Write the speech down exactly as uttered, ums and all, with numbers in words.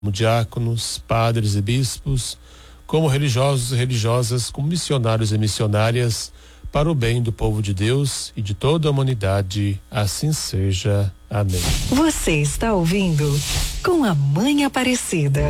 como diáconos, padres e bispos, como religiosos e religiosas, como missionários e missionárias, para o bem do povo de Deus e de toda a humanidade. Assim seja. Amém. Você está ouvindo Com a Mãe Aparecida.